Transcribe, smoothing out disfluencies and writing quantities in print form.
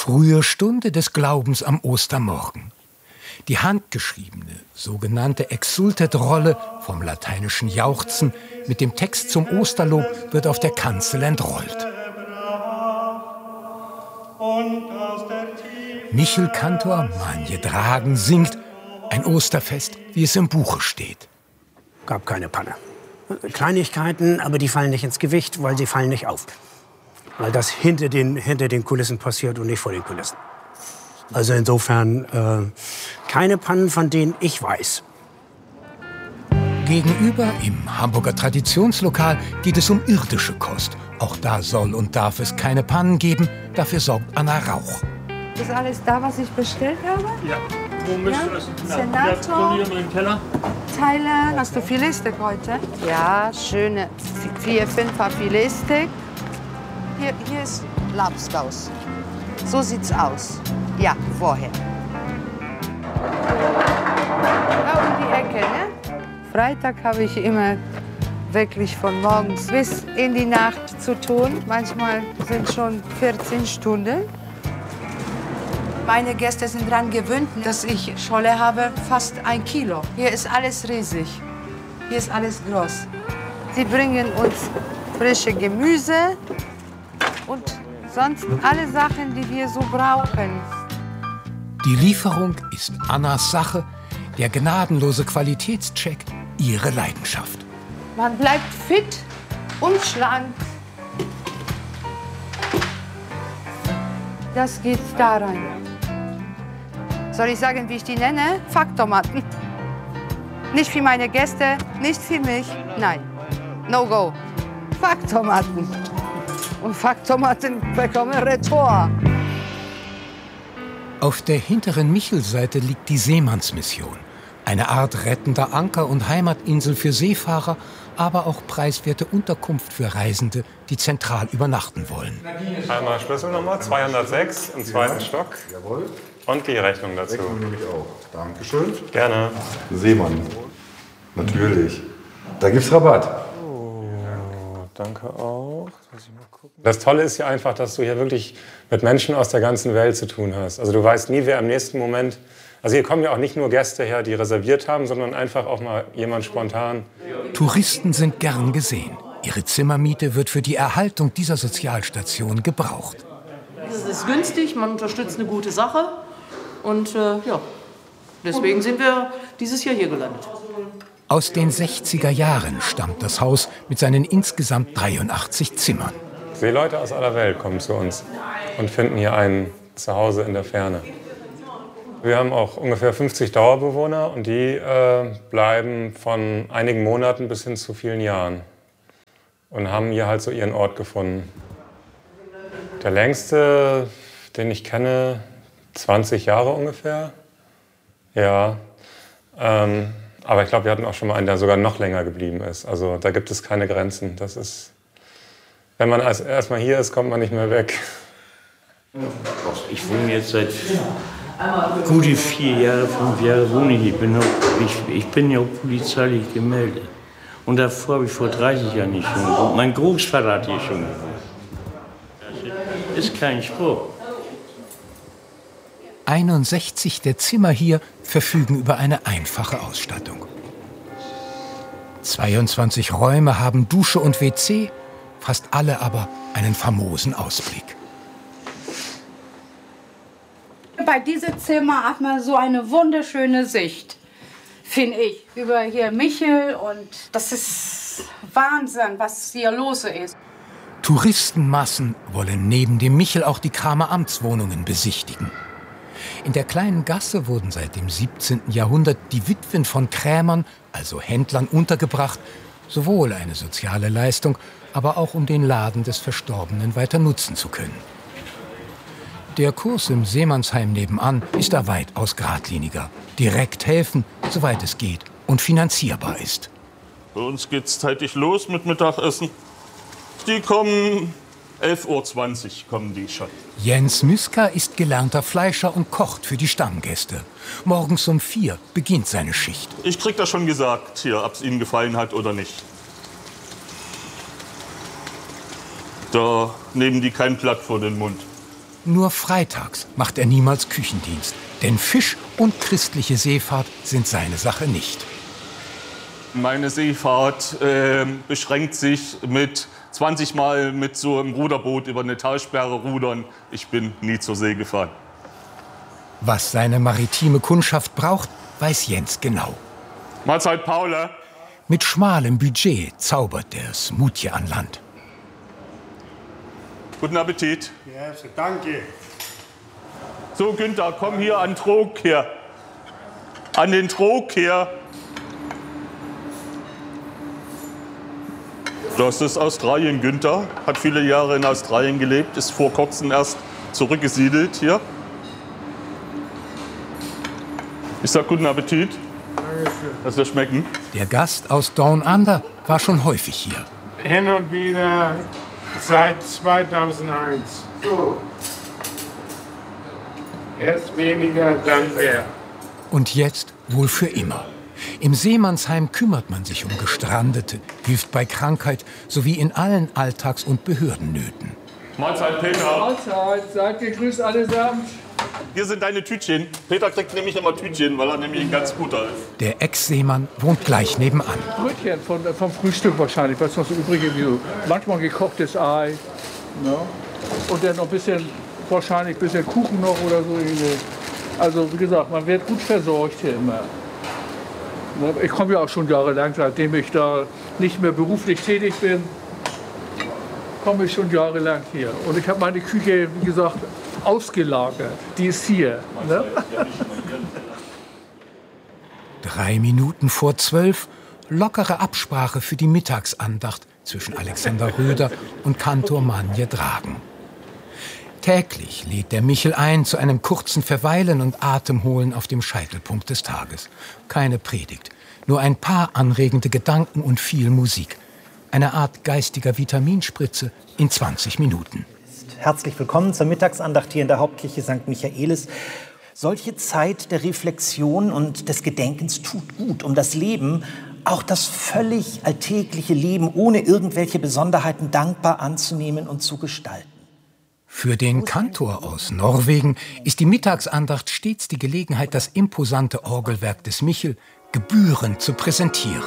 Frühe Stunde des Glaubens am Ostermorgen. Die handgeschriebene, sogenannte Exsultet-Rolle vom lateinischen Jauchzen mit dem Text zum Osterlob wird auf der Kanzel entrollt. Michelkantor Manje Dragen singt ein Osterfest, wie es im Buche steht. Gab keine Panne. Kleinigkeiten, aber die fallen nicht ins Gewicht, weil sie fallen nicht auf. Weil das hinter den Kulissen passiert und nicht vor den Kulissen. Also insofern keine Pannen, von denen ich weiß. Gegenüber im Hamburger Traditionslokal geht es um irdische Kost. Auch da soll und darf es keine Pannen geben. Dafür sorgt Anna Rauch. Ist alles da, was ich bestellt habe? Ja. Wo müsste das? Senator, hier im Keller. Teile. Hast du Filetsteak heute? Ja, schöne 4, 5er Filetsteak. Hier ist Labskaus. So sieht's aus. Ja, vorher. Da um die Ecke, ne? Freitag habe ich immer wirklich von morgens bis in die Nacht zu tun. Manchmal sind schon 14 Stunden. Meine Gäste sind daran gewöhnt, dass ich Scholle habe, fast 1 Kilo. Hier ist alles riesig. Hier ist alles groß. Sie bringen uns frische Gemüse und sonst alle Sachen, die wir so brauchen. Die Lieferung ist Annas Sache, der gnadenlose Qualitätscheck ihre Leidenschaft. Man bleibt fit und schlank. Das geht da rein. Soll ich sagen, wie ich die nenne? Facktomaten. Nicht für meine Gäste, nicht für mich. Nein, no go. Facktomaten. Und Facktomaten bekommen Retour. Auf der hinteren Michelseite liegt die Seemannsmission. Eine Art rettender Anker und Heimatinsel für Seefahrer, aber auch preiswerte Unterkunft für Reisende, die zentral übernachten wollen. Einmal Schlüsselnummer 206 im zweiten Stock. Jawohl. Und die Rechnung dazu. Rechnung nehme ich auch. Dankeschön. Gerne. Seemann. Natürlich. Da gibt's Rabatt. Oh, danke auch. Das Tolle ist ja einfach, dass du hier wirklich mit Menschen aus der ganzen Welt zu tun hast. Also du weißt nie, wer im nächsten Moment... Also hier kommen ja auch nicht nur Gäste her, die reserviert haben, sondern einfach auch mal jemand spontan. Touristen sind gern gesehen. Ihre Zimmermiete wird für die Erhaltung dieser Sozialstation gebraucht. Es ist günstig, man unterstützt eine gute Sache. Und ja, deswegen sind wir dieses Jahr hier gelandet. Aus den 60er Jahren stammt das Haus mit seinen insgesamt 83 Zimmern. Seeleute aus aller Welt kommen zu uns und finden hier ein Zuhause in der Ferne. Wir haben auch ungefähr 50 Dauerbewohner und die bleiben von einigen Monaten bis hin zu vielen Jahren und haben hier halt so ihren Ort gefunden. Der längste, den ich kenne, 20 Jahre ungefähr. Ja, aber ich glaube, wir hatten auch schon mal einen, der sogar noch länger geblieben ist. Also da gibt es keine Grenzen. Das ist, wenn man erstmal hier ist, kommt man nicht mehr weg. Ich wohne jetzt seit gute 4 Jahre, 5 Jahre wohne ich. Ich bin ja auch polizeilich gemeldet. Und davor habe ich vor 30 Jahren nicht schon gewohnt. Mein Großvater hat hier schon gewohnt. Das ist kein Spruch. 61 der Zimmer hier verfügen über eine einfache Ausstattung. 22 Räume haben Dusche und WC, fast alle aber einen famosen Ausblick. Bei diesem Zimmer hat man so eine wunderschöne Sicht, finde ich, über hier Michel. Und das ist Wahnsinn, was hier los ist. Touristenmassen wollen neben dem Michel auch die Kramer Amtswohnungen besichtigen. In der kleinen Gasse wurden seit dem 17. Jahrhundert die Witwen von Krämern, also Händlern, untergebracht. Sowohl eine soziale Leistung, aber auch um den Laden des Verstorbenen weiter nutzen zu können. Der Kurs im Seemannsheim nebenan ist da weitaus geradliniger. Direkt helfen, soweit es geht und finanzierbar ist. Bei uns geht's zeitig los mit Mittagessen. Die kommen 11:20 Uhr kommen die schon. Jens Müsker ist gelernter Fleischer und kocht für die Stammgäste. Morgens um 4 beginnt seine Schicht. Ich krieg das schon gesagt, hier, ob es Ihnen gefallen hat oder nicht. Da nehmen die kein Blatt vor den Mund. Nur freitags macht er niemals Küchendienst, denn Fisch und christliche Seefahrt sind seine Sache nicht. Meine Seefahrt beschränkt sich mit 20 Mal mit so einem Ruderboot über eine Talsperre rudern. Ich bin nie zur See gefahren. Was seine maritime Kundschaft braucht, weiß Jens genau. Mahlzeit, Paula. Mit schmalem Budget zaubert der Smoothie an Land. Guten Appetit. Ja, danke. So, Günther, komm hier an den Trog her. An den Trog her. Das ist Australien, Günther. Hat viele Jahre in Australien gelebt, ist vor kurzem erst zurückgesiedelt hier. Ich sag guten Appetit. Dankeschön. Lass dir schmecken. Der Gast aus Down Under war schon häufig hier. Hin und wieder seit 2001. So. Erst weniger, dann mehr. Und jetzt wohl für immer. Im Seemannsheim kümmert man sich um Gestrandete, hilft bei Krankheit sowie in allen Alltags- und Behördennöten. Mahlzeit, Peter. Mahlzeit, seid gegrüßt allesamt. Hier sind deine Tütchen. Peter kriegt nämlich immer Tütchen, weil er nämlich ein ganz guter ist. Der Ex-Seemann wohnt gleich nebenan. Brötchen vom Frühstück wahrscheinlich, was noch so übrig ist. Manchmal gekochtes Ei. Ne? Und dann noch ein bisschen, wahrscheinlich ein bisschen Kuchen noch oder so. Also wie gesagt, man wird gut versorgt hier immer. Ich komme ja auch schon jahrelang, seitdem ich da nicht mehr beruflich tätig bin, komme ich schon jahrelang hier. Und ich habe meine Küche, wie gesagt, ausgelagert. Die ist hier. Ne? 3 Minuten vor 12, lockere Absprache für die Mittagsandacht zwischen Alexander Röder und Kantor Manje Dragen. Täglich lädt der Michel ein zu einem kurzen Verweilen und Atemholen auf dem Scheitelpunkt des Tages. Keine Predigt, nur ein paar anregende Gedanken und viel Musik. Eine Art geistiger Vitaminspritze in 20 Minuten. Herzlich willkommen zur Mittagsandacht hier in der Hauptkirche St. Michaelis. Solche Zeit der Reflexion und des Gedenkens tut gut, um das Leben, auch das völlig alltägliche Leben ohne irgendwelche Besonderheiten dankbar anzunehmen und zu gestalten. Für den Kantor aus Norwegen ist die Mittagsandacht stets die Gelegenheit, das imposante Orgelwerk des Michel gebührend zu präsentieren.